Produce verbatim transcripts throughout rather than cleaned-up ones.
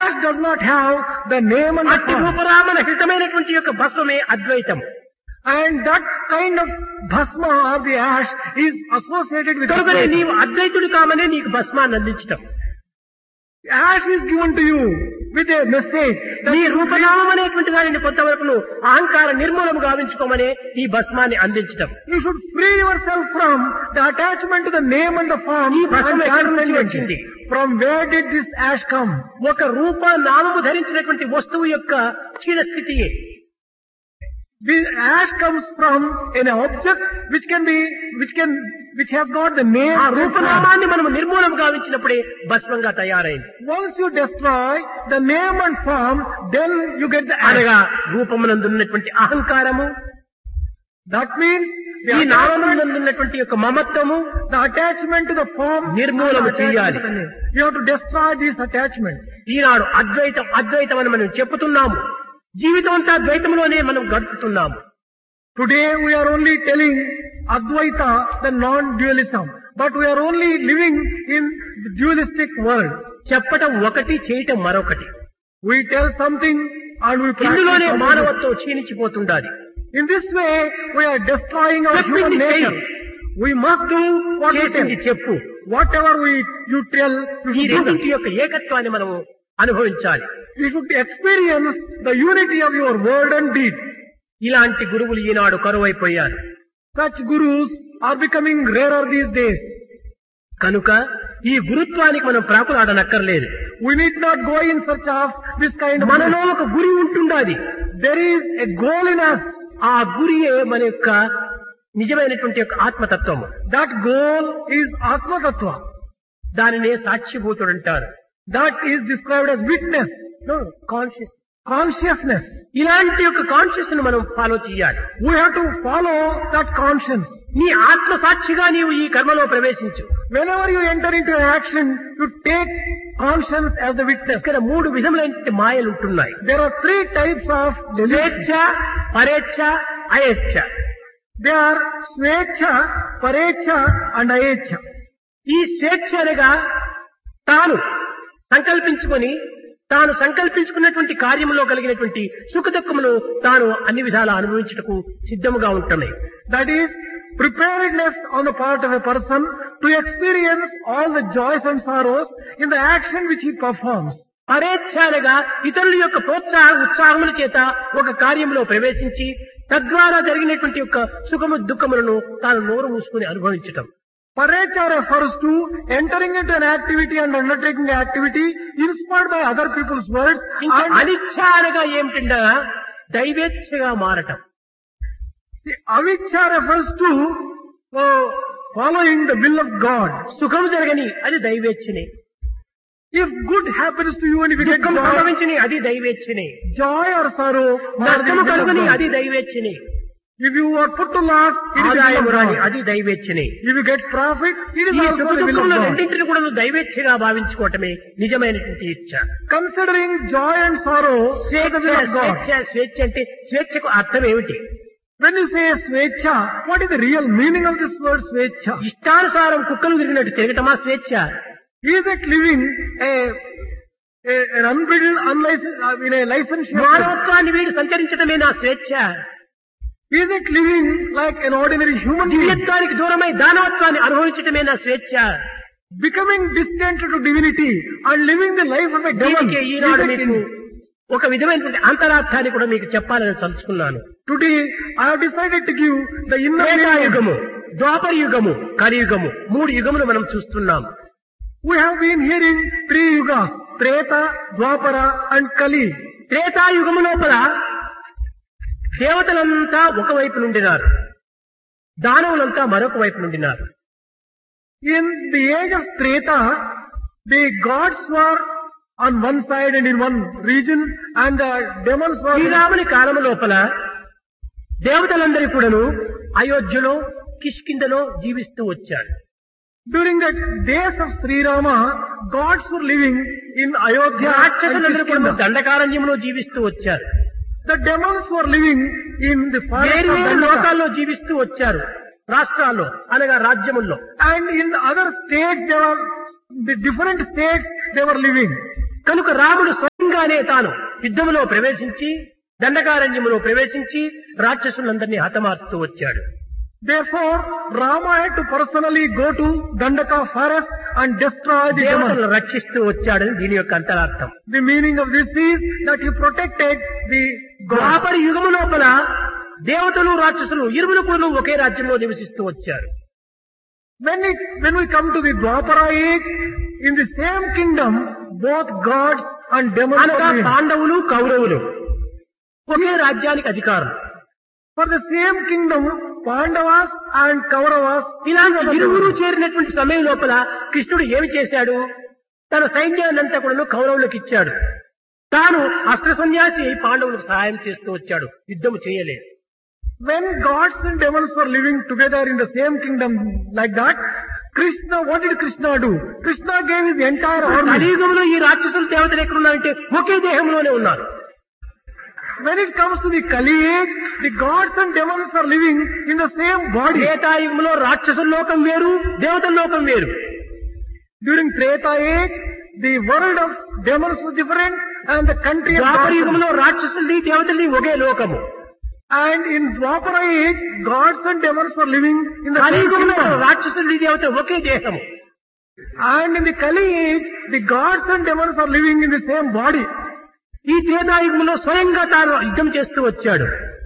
ash does not have the name and the అట్టి form. రూపరామన హితమైనటువంటి యొక్క భస్మమే అద్వైతం. And that kind of bhasma or the ash is associated with కనుకనే Advaita. నీవు అద్వైతుడు కామనే నీకు భస్మాన్ని అందించటం. Ash is given to you with a message. that నీ you రూపనామం అనేటువంటి దానిని కొంతవరకు నువ్వు అహంకార నిర్మూలము గావించుకోమనే ఈ భస్మాన్ని అందించటం. You should free yourself from the attachment to the name and the form. ఈ భస్మం and ఎక్కడి నుంచి transcendence. వచ్చింది? From where did this ash come? ఒక రూప నామము ధరించినటువంటి వస్తువు యొక్క క్షీణ స్థితియే. This ash comes from an object which can be, which can, which has got the name. ఆ and form. రూపనామాన్ని మనం నిర్మూలం గావించినప్పుడే భస్మంగా తయారైంది. Once you destroy the name and form, then you get the ash. అనగా రూపమునందున్నటువంటి అహంకారము, That means the ఈ attachment, నామమునందున్నటువంటి యొక్క మమత్వము the attachment to the form. నిర్మూలన and the attachment చేయాలి. to the name. You have to destroy this attachment. ఈనాడు అద్వైతం అద్వైతం అని మనం చెప్పుతున్నాము. జీవితం అంతా ద్వైతంలోనే మనం గడుపుతున్నాము. Today we are only telling Advaita, the non-dualism, but we are only living in the dualistic world. చెప్పటం ఒకటి, చేయటం మరొకటి. We tell something and we practice ఇందులోనే something. మానవత్వం క్షీణించిపోతుండాలి. In this way, we are destroying our చెప్పింది human nature. చెయ్యి. We must do what we చేసింది tell. చెప్పు. Whatever we you tell, you ఈ should do that. రెండింటి యొక్క ఏకత్వాన్ని మనము అనుభవించాలి. You should experience the unity of your word and deed. ఇలాంటి గురువులు ఈనాడు కరువైపోయారు. Such gurus are becoming rarer these days. కనుక ఈ గురుత్వానికి మనం ప్రాకులాడనక్కర్లేదు. We need not go in search of this kind of. మనలో ఒక గురి ఉంటుండాలి. There is a goal in us. ఆ గురియే మన యొక్క నిజమైనటువంటి యొక్క ఆత్మతత్వము. That goal is Atma Tattva. దానినే సాక్షిభూతుడు అంటారు. That is described as witness, No, conscious. consciousness. ఇలాంటి యొక్క కాన్షియస్ ను మనం ఫాలో చేయాలి. We have to follow that conscience. నీ ఆత్మ సాక్షిగా నీవు ఈ కర్మలో ప్రవేశించు. Whenever you enter into an action, you take conscience as the witness. ఇక్కడ మూడు విధములైన మాయలు ఉంటున్నాయి. There are three types of స్వేచ్ఛ, పరేచ్ఛ, అయేచ్ఛ. They are Svecha, Parecha and Ayecha. ఈ స్వేచ్ఛ అనగా తాను సంకల్పించుకొని తాను సంకల్పించుకున్నటువంటి కార్యములో కలిగినటువంటి సుఖదుఖములు తాను అన్ని విధాలా అనుభవించుటకు సిద్ధముగా ఉంటున్నాయి. That is preparedness on the part of a person to experience all the joys and sorrows in the action which he performs. పరేచ్ఛ అనగా ఇతరుల యొక్క ప్రోత్సాహ ఉత్సాహముల చేత ఒక కార్యంలో ప్రవేశించి తద్వారా జరిగినటువంటి యొక్క సుఖము దుఃఖములను తాను నోరు మూసుకుని అనుభవించటం. Parecha refers to entering into an activity and undertaking the activity inspired by other people's words. ఇంకా And అనిచ్ఛ అనగా ఏమిటంటే దైవేచ్ఛగా మారటం. the Aviccha refers to uh, following the will of God. సుఖము జరగని అది దైవేచ్ఛనే, If good happens to you and if you get దుఃఖం joy, సంభవించని అది దైవేచ్ఛనే, joy or sorrow, or the నష్టము will of కలుగుని God. అది దైవేచ్ఛనే, If you are put to loss, it is the will ఆదాయం of రాని God. అది దైవేచ్ఛనే. If you get profit, it is ఈ also సుఖ the will of దుఃఖములు God. రెండింటిని కూడా నువ్వు దైవేచ్ఛగా భావించుకోవటమే నిజమైనటువంటి ఇచ్ఛ. Considering joy and sorrow, as స్వేచ్ఛ the will of God. స్వేచ్ఛ స్వేచ్ఛ అంటే స్వేచ్ఛకు అర్థం ఏమిటి? When you say Svecha, what is the real meaning of this word Svecha? ఇష్టానుసారం కుక్కలు తిరిగినట్టు తిరగటమా స్వేచ్ఛ? Is it living a, a an unbridled, unlicensed, uh, in a licensed way? మానవత్వాన్ని వీడు సంచరించటమే నా స్వేచ్ఛ. Is it living like an ordinary human being? దివ్యత్వానికి దూరమై దానవత్వాన్ని అనుభవించటమే నా స్వేచ్ఛ. Becoming distant to divinity and living the life of a demon. దీనికి ఈనాడు Is it మీకు in- ఒక విధమైనటువంటి అంతరార్థాన్ని కూడా మీకు చెప్పాలని తలుచుకున్నాను. Today, I have decided to give the inner meaning. త్రేతాయుగము, ద్వాపర యుగము, కలియుగము, మూడు యుగములు మనం చూస్తున్నాం. We have been hearing three yugas, Treta, Dwapara and Kali. త్రేతాయుగము లోపల దేవతలంతా ఒకవైపు నుండినారు, దానవులంతా మరొక వైపు నుండినారు. In the age of Treta, the gods were on one side and in one region and the demons were... శ్రీరాముని కాలము లోపల దేవతలందరి కూడాను అయోధ్యలో కిష్కిందలో జీవిస్తూ వచ్చారు. During the days of Sri Rama, gods were living in Ayodhya and రాక్షసులందరూ కూడా Kishkinda. దండకారణ్యంలో జీవిస్తూ వచ్చారు. The demons were living in the forest వేరు of వేరు Dandaka. లోకాల్లో జీవిస్తూ వచ్చారు, రాష్ట్రాల్లో అనగా రాజ్యముల్లో. And in the other states, they were, the different states they were living. కనుక రాముడు స్వయంగా స్వయంగానే తాను యుద్ధములో ప్రవేశించి దండకారణ్యములో ప్రవేశించి రాక్షసులందరినీ హతమార్చుతూ వచ్చాడు. Therefore, Rama had to personally go to Dandaka forest and destroy the దేవతలను demons. రక్షిస్తూ వచ్చాడని దీని యొక్క అంతరార్థం. The meaning of this is that he protected the gods. ద్వాపర యుగము లోపల దేవతలు రాక్షసులు ఇరువురు కూడా ఒకే రాజ్యంలో నివసిస్తూ వచ్చారు. When it, when we come to the Dwapara age, in the same kingdom, both gods and demons అనగా are living. పాండవులు కౌరవులు ఒకే రాజ్యానికి అధికారం. For the same kingdom, Pandavas and Kauravas, ఇలాంటి ఇరువురు చేరినటువంటి సమయం లోపల కృష్ణుడు ఏమి చేశాడు? తన సైన్యాన్ని అంతా కూడా కౌరవులకు ఇచ్చాడు. తాను అస్త్ర సన్యాసి అయి పాండవులకు సహాయం చేస్తూ వచ్చాడు. యుద్ధం చేయలేదు. when gods and demons were living together in the same kingdom like that, Krishna, what did Krishna do? Krishna gave his entire army. కలియుగంలో ఈ రాక్షసులు దేవతలు ఎక్కడున్నారంటే ఒకే దేహంలోనే ఉన్నారు. When it comes to the Kali age, the gods and demons are living in the same body. త్రేతాయుగంలో రాక్షసుల లోకం వేరు, దేవతల లోకం వేరు. During Treta age, the world of demons was different and the country of Dwapara gods. యుగంలో రాక్షసుల్ని దేవతల్ని ఒకే లోకము. And in Dwapara age, gods and demons were living in the same కలియుగంలో kingdom. రాక్షసుల్ని దేవత ఒకే దేహము. And in the Kali age, the gods and demons are living in the same body. ఈ త్రేతాయుగంలో స్వయంగా తాను యుద్ధం చేస్తూ వచ్చాడు.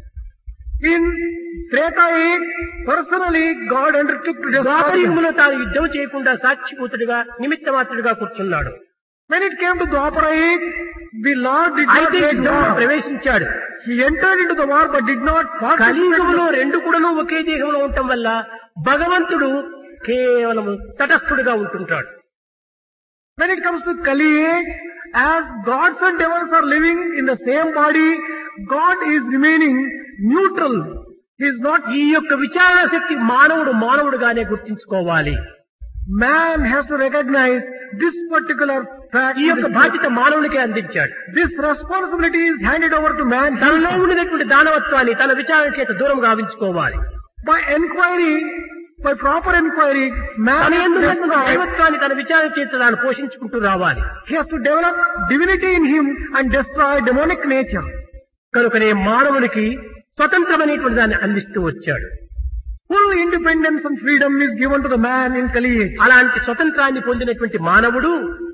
In Treta age, personally God undertook to destroy Dwapara them. యుగంలో తాను యుద్ధం చేయకుండా సాక్షిభూతుడిగా నిమిత్త మాత్రుడిగా కూర్చున్నాడు. When it came to Dwapara age, the Lord did not అయితే make యుద్ధంలో war. ప్రవేశించాడు. He entered into the war but did not కలియుగంలో participate. రెండు కూడాను ఒకే దేహంలో ఉండటం వల్ల భగవంతుడు కేవలం తటస్థుడిగా ఉంటుంటాడు. When it comes to Kali age, as gods and demons are living in the same body, God is remaining neutral. He is not. ఈ యొక్క విచారణ శక్తి మానవుడు మానవుడుగానే గుర్తించుకోవాలి. Man has to recognize this particular fact. ఈ యొక్క బాధ్యత మానవునికే అందించాడు. This responsibility is handed over to man. తనలో ఉండినటువంటి దానవత్వాన్ని తన విచారణ చేత దూరం గావించుకోవాలి. By inquiry, by proper inquiry, man తన has to ఎందుకు destroy. దైవత్వాన్ని తన విచారణ చేత తాను పోషించుకుంటూ రావాలి. He has to develop divinity in him and destroy demonic nature. కనుకనే మానవునికి స్వతంత్రమైనటువంటి దాన్ని అందిస్తూ వచ్చాడు. Full independence and freedom is given to the man in Kali age. అలాంటి స్వతంత్రాన్ని పొందినటువంటి మానవుడు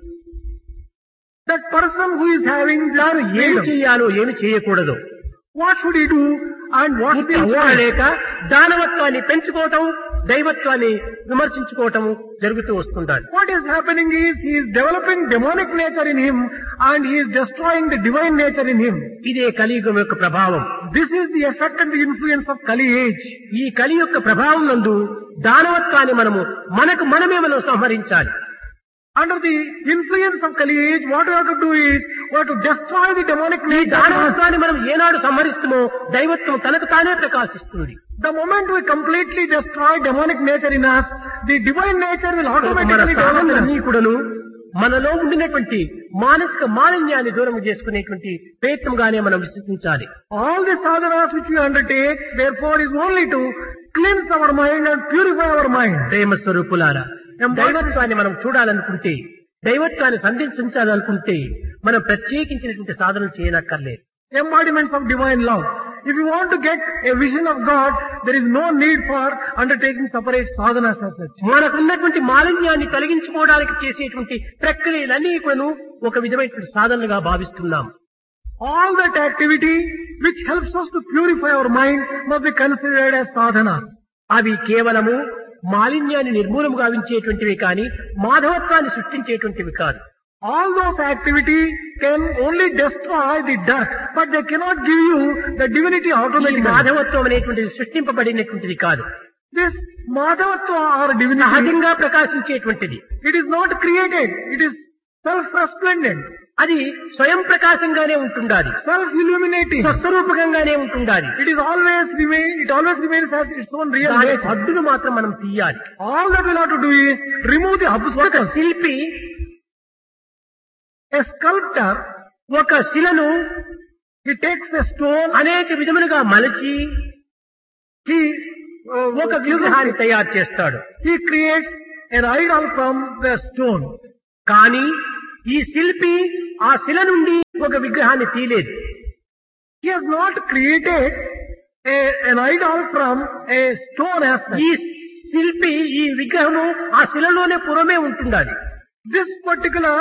That person who is having తాను this ఏమి freedom, చేయాలో ఏమి చేయకూడదు what should he do and what should he avoid? లేక దానవత్వాన్ని పెంచుకోవటం, దైవత్వాన్ని విమర్శించుకోవటం జరుగుతూ వస్తుంటాడు. What is happening is he is developing demonic nature in him and he is destroying the divine nature in him. ఇదే కలియుగం యొక్క ప్రభావం. This is the effect and the influence of Kali age. ఈ కలి యొక్క ప్రభావం నందు దానవత్వాన్ని మనము మనకు మనమే మనం సంహరించాలి. Under the influence of Kali age, what we have to do is we have to destroy the demonic ఈ nature. దానవత్వాన్ని మనం ఏనాడు సంహరిస్తామో దైవత్వం తనకు తానే ప్రకాశిస్తుంది. The moment we completely destroy demonic nature in us, the divine nature will మన automatically develop in us. సాధనలన్నీ కూడాను మనలో ఉండినటువంటి మానసిక మాలిన్యాన్ని దూరం చేసుకునేటువంటి ప్రయత్నంగానే మనం విశ్వసించాలి. All the sadhanas which we undertake, therefore, is only to cleanse our mind and purify our mind. ప్రేమ స్వరూపులారా, దైవత్వాన్ని మనం చూడాలనుకుంటే, దైవత్వాన్ని సంధించాలనుకుంటే మనం ప్రత్యేకించినటువంటి సాధనలు చేయనక్కర్లేదు. Embodiments of divine love. If you want to get a vision of God, there is no need for undertaking separate sadhanas as such. మనకున్నటువంటి మాలిన్యాన్ని తొలగించుకోవడానికి చేసేటువంటి ప్రక్రియలన్నీ కూడాను ఒక విధమైనటువంటి సాధనగా భావిస్తున్నాం. All that activity which helps us to purify our mind must be considered as sadhanas. అవి కేవలము మాలిన్యాన్ని నిర్మూలన గావించేటువంటివి కానీ మాధవత్వాన్ని సృష్టించేటువంటివి కాదు. All those activities can only destroy the dirt, but they cannot give you the divinity ఈ automatically. మాధవత్వం అనేటువంటిది సృష్టింపబడినటువంటిది కాదు. This Madhavatva or divinity, సహజంగా ప్రకాశించేటువంటిది. it is not created, it is self-resplendent, అది స్వయం ప్రకాశంగానే ఉంటుండాలి. self-illuminating. స్వస్వరూపకంగానే ఉంటుండాలి. It is always remain, it always remains as its own real దాని nature. హద్దును మాత్రం మనం తీయాలి. All that we'll have to do is remove the ఒక obstacles. శిల్పి A sculptor, ఒక శిలను he takes a stone, అనేక విధములుగా మలచి he uh, ఒక విగ్రహాన్ని తయారు చేస్తాడు. he creates an idol from the stone. కానీ ఈ శిల్పి ఆ శిల నుండి ఒక విగ్రహాన్ని తీయలేదు. He has not created a, an idol from a stone as such. ఈ శిల్పి ఈ విగ్రహము ఆ శిలలోనే పురమే ఉంటుండాలి. This particular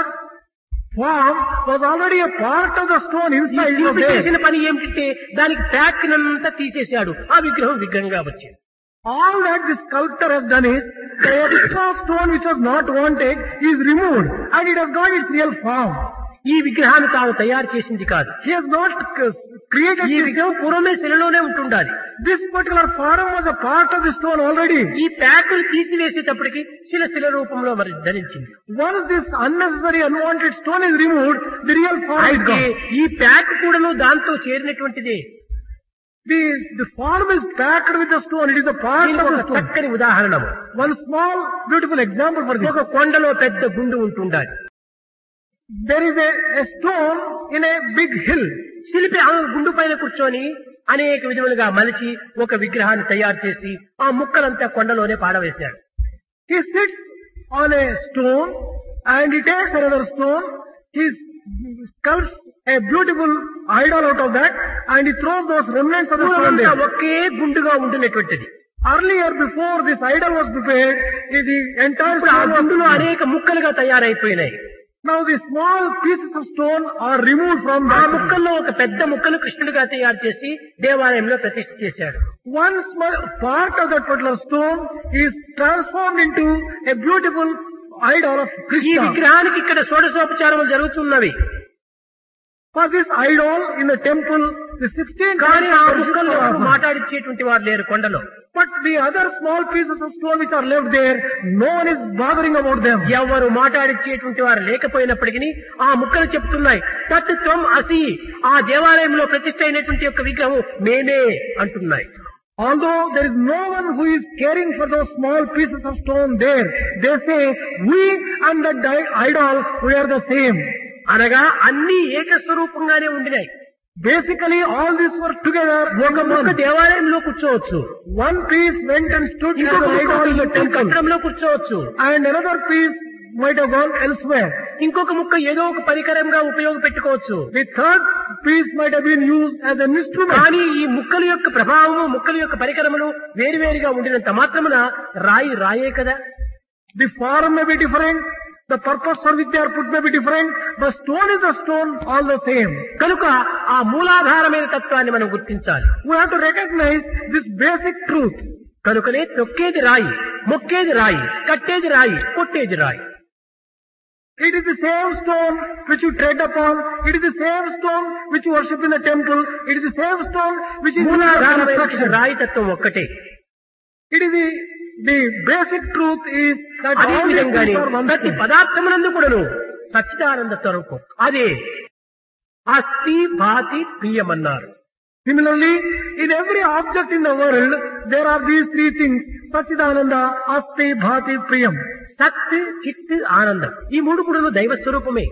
form was already a part of the stone ఈ inside of శిల్పి there. చేసిన పని ఏమిటంటే దానికి ప్యాక్నంతా తీసేశాడు. ఆ విగ్రహం విగ్రహంగా వచ్చింది. All that the sculptor has done is the extra stone which was not wanted is removed and it has got its real form. ఈ విగ్రహాన్ని తాను తయారు చేసింది కాదు. He has not uh, created ఈ this. విగ్రహం పూర్వమే శిలలోనే ఉంటుండాలి. This particular form was a part of the stone already. ఈ ప్యాకులు తీసివేసేటప్పటికి శిల శిల రూపంలో మరి ధరించింది. Once this unnecessary unwanted stone is removed, the real form is అయితే gone. ఈ ప్యాక్ కూడాను దాంతో చేరినటువంటిదే. The, the form is packed with the stone. It is a part దీనికి of ఒక the stone. చక్కని ఉదాహరణ. One small beautiful example for this. ఒక కొండలో పెద్ద గుండు ఉంటుండాలి. There is a, a stone in a big hill. శిల్పి ఆ గుండు పైన కూర్చొని అనేక విధములుగా మలిచి ఒక విగ్రహాన్ని తయారు చేసి ఆ ముక్కలంతా కొండలోనే పాడవేశాడు. He sits on a stone and he takes another stone. He sculpts a beautiful idol out of that and he throws those remnants of the stone పూర్వంతా there. Okay గుండుగా ఉండినటువంటిది. Earlier, before this idol was prepared, the entire ఇప్పుడు ఆ stone గుండులో was... అనేక ముక్కలుగా తయారైపోయినాయి. Now the small pieces of stone are removed from ఆ that. ముక్కల్లో ఒక పెద్ద ముక్కను కృష్ణుడిగా తయారు చేసి దేవాలయంలో ప్రతిష్ఠ చేశాడు. One small part of that particular stone is transformed into a beautiful idol of ఈ Krishna. విగ్రహానికి ఇక్కడ షోడశోపచారములు జరుగుతున్నవి. For this idol in the temple, the sixteen కానీ ఆ times ముక్కల్లో ఎవరు of మాట్లాడించేటువంటి వారు లేరు కొండలో. But the other small pieces of stone which are left there, no one is bothering about them. ఎవరు మాట్లాడించేటువంటి వారు లేకపోయినప్పటికీ ఆ ముక్కలు చెప్తున్నాయి తత్ త్వం అసి, ఆ దేవాలయంలో ప్రతిష్ఠ అయినటువంటి యొక్క విగ్రహం మేమే అంటున్నాయి. Although there is no one who is caring for those small pieces of stone there, they say, we and the di- idol, we are the same. అనగా అన్ని ఏకస్వరూపంగానే ఉండినాయి. Basically, all these were together. ఒక ముక్క దేవాలయంలో కూర్చోవచ్చు, One piece went and stood as ఇంకొక an idol in the ముక్క temple, కట్టడంలో కూర్చోవచ్చు, and another piece might have gone elsewhere. ఇంకొక ముక్క ఏదో ఒక పరికరంగా ఉపయోగపెట్టుకోవచ్చు. The third piece might have been used as an instrument. కానీ ఈ ముక్కల యొక్క ప్రభావము, ముక్కల యొక్క పరికరములు వేరువేరుగా ఉండినంత మాత్రమున రాయి రాయే కదా. The form may be different, the purpose for which they are put may be different, but stone is a stone, all the same. కనుక ఆ మూలాధారమైన తత్వాన్ని మనం గుర్తించాలి. We have to recognize this basic truth. కనుకనే తొక్కేది రాయి, మొక్కేది రాయి, కట్టేది రాయి, కొట్టేది రాయి. It is the same stone which you tread upon. It is the same stone which you worship in the temple. It is the same stone which is used for మూలాధారమైన construction. రాయి తత్వం ఒక్కటే. It is the, the basic truth is that అదే all these విధంగానే things are one ప్రతి thing. పదార్థమునందు కూడాను సచ్చిదానంద స్వరూపం అదే అస్థి భాతి ప్రియమన్నారు. Similarly, in every object in the world, there are these three things: Satchidananda, Asti, Bhati, Priyam. సత్ చిత్ ఆనందం ఈ మూడు కూడాను దైవ స్వరూపమే.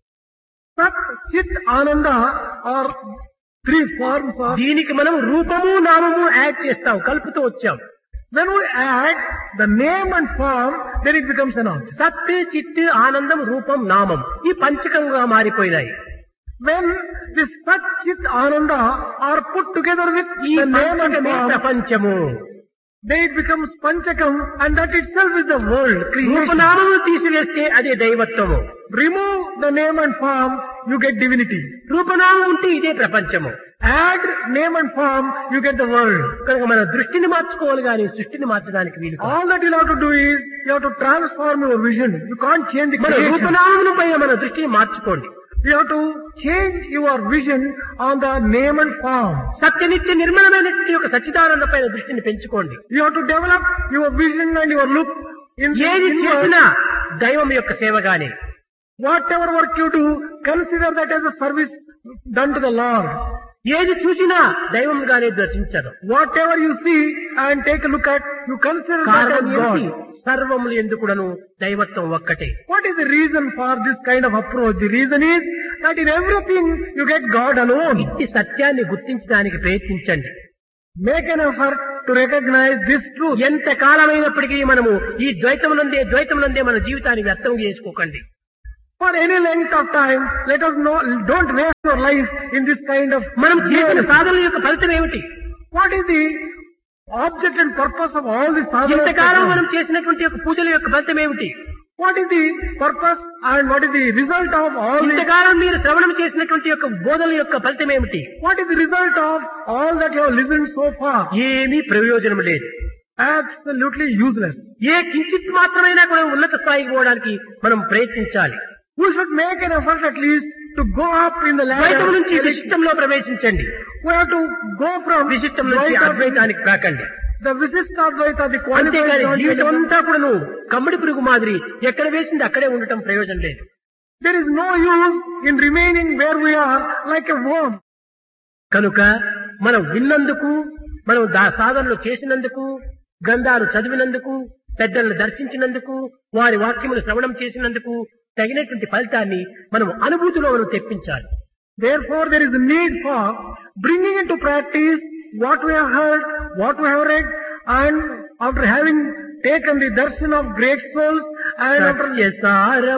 Sat, Chit, Ananda are three forms of... దీనికి మనం రూపము నామము యాడ్ చేస్తాం, కలుపుతూ వచ్చాం. When we add the name and form, then it becomes an object. సత్ చిత్ ఆనందం రూపం నామం ఈ పంచకంగా మారిపోయినాయి. When this Sat, Chit, Ananda are put together with ఈ the name and పంచకమే form, ప్రపంచము. then it becomes Panchakam, and that itself is the world, creation. రూపనామములు తీసివేస్తే అదే దైవత్వము. Remove the name and form, you get divinity. రూపనామం ఉంటే ఇదే ప్రపంచము. Add name and form, you get the world. కనుక మన దృష్టిని మార్చుకోవాలి కానీ సృష్టిని మార్చడానికి వీలు కాదు. All that you'll have to do is, you have to transform your vision. You can't change the మన creation. రూపనామముల పైన మన దృష్టిని మార్చుకోండి. You have to change your vision on the name and form. సత్యనిత్య నిర్మలమైనటువంటి ఒక సచ్చిదానంద పైన దృష్టిని పెంచుకోండి. You have to develop your vision and your look in ఏది in చేసినా దైవం యొక్క సేవగానే. whatever work you do, consider that as a service done to the Lord. ఏది చూసినా దైవంగానే దర్శించదు. Whatever you see and take a look at, you consider that కారణం as God. ఏమిటి? సర్వములు ఎందుకుడను దైవత్వం ఒక్కటే. What is the reason for this kind of approach? The reason is that in everything you get God alone. ఇట్టి సత్యాన్ని గుర్తించడానికి ప్రయత్నించండి. Make an effort to recognize this truth. ఎంత కాలమైనప్పటికీ మనము ఈ ద్వైతమునందే ద్వైతమునందే మన జీవితాన్ని వ్యర్థం చేసుకోకండి. For any length of time, let us know, don't waste your life in this kind of... మనం చేసిన సాధనల యొక్క ఫలితం ఏమిటి? What is the object and purpose of all this sadhana? ఇంతకాలం మనం చేసినటువంటి యొక్క పూజల యొక్క ఫలితం ఏమిటి? What is the purpose and what is the result of all this? ఇంతకాలం మీరు శ్రవణం చేసినటువంటి యొక్క బోధల యొక్క ఫలితం ఏమిటి? What is the result of all that you have listened so far? ఏమీ ప్రయోజనం లేదు. Absolutely useless. ఏ కించిత్ మాత్రమైనా కూడా ఉన్నత స్థాయికి పోవడానికి మనం ప్రయత్నించాలి. We should make an effort at least to go up in the ద్వైతం ladder. నుంచి విశిష్టంలో ప్రవేశించండి. We have to go from విశిష్టం నుంచి Dvaita- అద్వైతానికి రాకండి. the Visishtadvaita, the qualified అంతేగాని non- జీవితం అంతా కూడా నువ్వు కమ్మడి పురుగు మాదిరి ఎక్కడ వేసింది అక్కడే ఉండటం ప్రయోజనం లేదు. There is no use in remaining where we are like a worm. కనుక మనం విన్నందుకు, మనం దా సాధనలు చేసినందుకు, గ్రంథాలు చదివినందుకు, పెద్దలను దర్శించినందుకు, వారి వాక్యములు శ్రవణం చేసినందుకు తగినటువంటి ఫలితాన్ని మనం అనుభూతిలో మనం తెప్పించాలి. Therefore, there is a need for bringing into practice what we have heard, what we have read, and after having taken the darshan of great souls and after సత్యసార